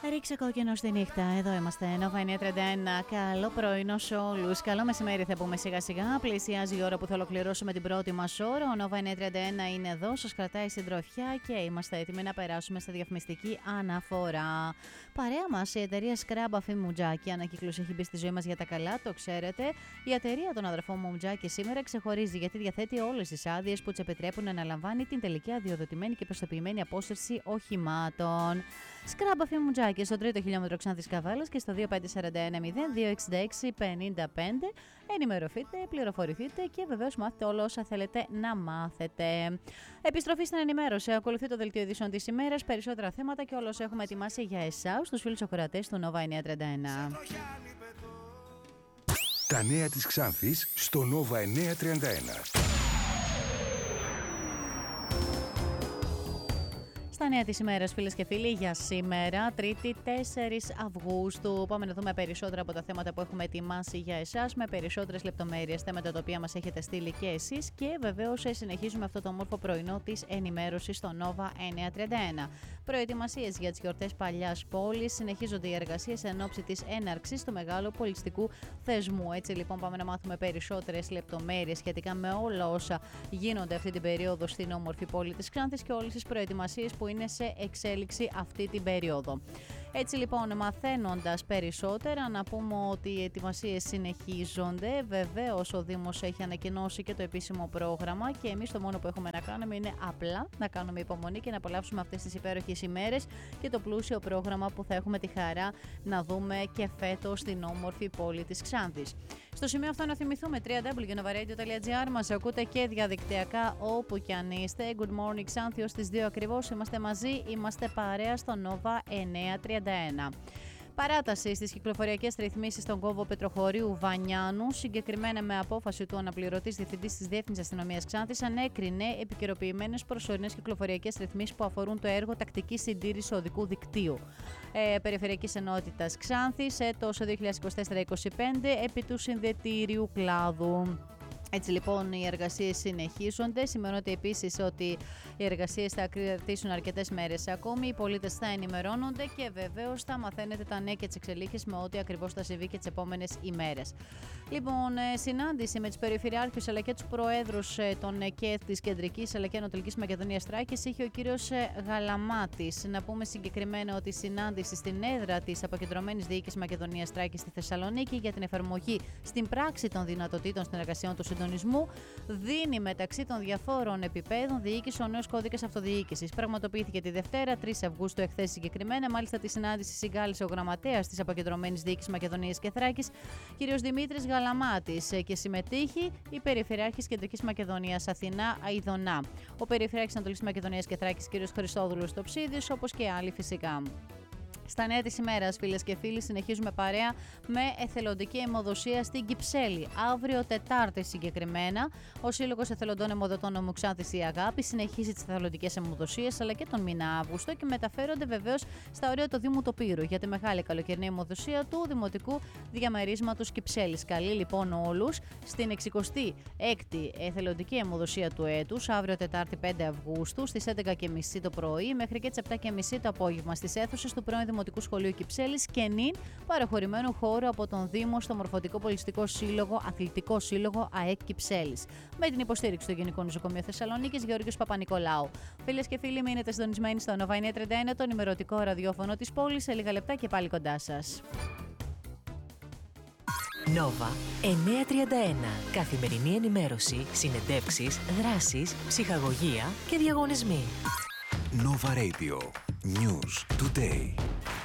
Ρίξε κόκκινο στη νύχτα. Εδώ είμαστε. Nova 931. Καλό πρωινό σε όλους. Καλό μεσημέρι θα πούμε σιγά σιγά. Πλησιάζει η ώρα που θα ολοκληρώσουμε την πρώτη μας ώρα. Ο Nova 931 είναι εδώ. Σας κρατάει συντροφιά και είμαστε έτοιμοι να περάσουμε στη διαφημιστική αναφορά. Παρέα μας η εταιρεία Scrub Αφή Μουτζάκη. Ανακύκλωση έχει μπει στη ζωή μας για τα καλά, το ξέρετε. Η εταιρεία των αδερφών Μουτζάκη σήμερα ξεχωρίζει γιατί διαθέτει όλες τις άδειες που της επιτρέπουν να αναλαμβάνει την τελική αδειοδοτημένη και πιστοποιημένη απόσυρση οχημάτων. Scrub Αφή Μουτζάκη στο 3ο χιλιόμετρο Ξάνθης Καβάλας και στο 2541 0266 55. Ενημερωθείτε, πληροφορηθείτε και βεβαίως μάθετε όλα όσα θέλετε να μάθετε. Επιστροφή στην ενημέρωση. Ακολουθεί το δελτίο ειδήσεων της ημέρας. Περισσότερα θέματα και όλα όσα έχουμε ετοιμάσει για εσάς, τους φίλους ακροατές του Nova 931. Τα νέα της Ξάνθης στο Nova 931. Στα νέα της ημέρας, φίλες και φίλοι, για σήμερα, Τρίτη 4 Αυγούστου. Πάμε να δούμε περισσότερα από τα θέματα που έχουμε ετοιμάσει για εσάς, με περισσότερες λεπτομέρειες, θέματα τα οποία μας έχετε στείλει και εσείς. Και βεβαίως συνεχίζουμε αυτό το όμορφο πρωινό της ενημέρωσης στο Nova 931. Προετοιμασίες για τις γιορτές Παλιάς Πόλης. Συνεχίζονται οι εργασίες εν ώψη της έναρξης του μεγάλου πολιτιστικού θεσμού. Έτσι λοιπόν, πάμε να μάθουμε περισσότερες λεπτομέρειες σχετικά με όλα όσα γίνονται αυτή την περίοδο στην όμορφη πόλη της Ξάνθης και όλες τις προετοιμασίες που είναι σε εξέλιξη αυτή την περίοδο. Έτσι λοιπόν, μαθαίνοντας περισσότερα, να πούμε ότι οι ετοιμασίες συνεχίζονται. Βεβαίως ο Δήμος έχει ανακοινώσει και το επίσημο πρόγραμμα και εμείς το μόνο που έχουμε να κάνουμε είναι απλά να κάνουμε υπομονή και να απολαύσουμε αυτές τις υπέροχες ημέρες και το πλούσιο πρόγραμμα που θα έχουμε τη χαρά να δούμε και φέτος στην όμορφη πόλη της Ξάνθης. Στο σημείο αυτό να θυμηθούμε www.novaradio.gr. Μας ακούτε και διαδικτυακά όπου κι αν είστε. Good morning Ξάνθη, ως τις 2 ακριβώς είμαστε μαζί, είμαστε παρέα στο Nova 931. Παράταση στις κυκλοφοριακές ρυθμίσεις στον κόμβο Πετροχωρίου Βανιάνου, συγκεκριμένα με απόφαση του αναπληρωτής διευθυντής της Διεύθυνσης Αστυνομίας Ξάνθης, ανέκρινε επικαιροποιημένες προσωρινές κυκλοφοριακές ρυθμίσεις που αφορούν το έργο τακτική συντήρηση οδικού δικτύου. Περιφερειακής Ενότητας Ξάνθης, έτος 2024-2025, επί του συνδετήριου κλάδου. Έτσι λοιπόν οι εργασίες συνεχίζονται. Σημειώνεται επίσης ότι οι εργασίες θα κρατήσουν αρκετές μέρες ακόμη. Οι πολίτες θα ενημερώνονται και βεβαίως θα μαθαίνετε τα νέα και τις εξελίξεις με ό,τι ακριβώς θα συμβεί και τις επόμενες ημέρες. Λοιπόν, συνάντηση με τους περιφερειάρχους αλλά και τους προέδρους των ΕΚΕΘ της Κεντρικής αλλά και Ανατολικής Μακεδονίας Θράκης είχε ο κύριος Γαλαμάτης. Να πούμε συγκεκριμένα ότι η συνάντηση στην έδρα της Αποκεντρωμένης Διοίκησης Μακεδονίας Θράκης στη Θεσσαλονίκη για την εφαρμογή στην πράξη των δυνατοτήτων συνεργασιών του συντονισμού δίνει μεταξύ των διαφόρων επιπέδων διοίκηση ο νέος κώδικας αυτοδιοίκησης. Πραγματοποιήθηκε τη Δευτέρα, 3 Αυγούστου, εχθές συγκεκριμένα. Μάλιστα, τη συνάντηση συγκάλεσε ο γραμματέας της Αποκεντρωμένης Διοίκησης Μακεδονίας και Θράκης, κ. Δημήτρης Γαλαμάτης, και συμμετείχε η Περιφερειάρχης Κεντρικής Μακεδονίας Αθηνά Αιδονά, ο Περιφερειάρχης Ανατολικής Μακεδονίας και Θράκης κ. Χριστόδουλος Τοψίδης, όπως και άλλοι φυσικά. Στα νέα της ημέρας, φίλες και φίλοι, συνεχίζουμε παρέα με εθελοντική αιμοδοσία στην Κυψέλη. Αύριο Τετάρτη συγκεκριμένα, ο Σύλλογος Εθελοντών Αιμοδοτών Νομού Ξάνθης η Αγάπη συνεχίζει τις εθελοντικές αιμοδοσίες αλλά και τον μήνα Αύγουστο και μεταφέρονται βεβαίως στα ωρία του Δήμου Τοπύρου για τη μεγάλη καλοκαιρινή αιμοδοσία του Δημοτικού Διαμερίσματος Κυψέλης. Καλεί λοιπόν όλους στην 66η εθελοντική αιμοδοσία του έτους, αύριο Τετάρτη 5 Αυγούστου στις 11.30 το πρωί μέχρι και τις 7.30 το απόγευμα στις αίθουσες του πρώην Δημοτικού Σχολείου Κυψέλης και νυν παραχωρημένου χώρου από τον Δήμο στο Μορφωτικό Πολιτιστικό Σύλλογο Αθλητικό Σύλλογο ΑΕΚ Κυψέλης, με την υποστήριξη του Γενικού Νοσοκομείου Θεσσαλονίκης Γεώργιος Παπα-Νικολάου. Φίλες και φίλοι, μείνετε συντονισμένοι στο Nova 931, το ενημερωτικό ραδιόφωνο της πόλης. Σε λίγα λεπτά και πάλι κοντά σας. Nova 931. Καθημερινή ενημέρωση, συνεντεύξεις, δράσεις, ψυχαγωγία και διαγωνισμοί. Nova Radio. News Today.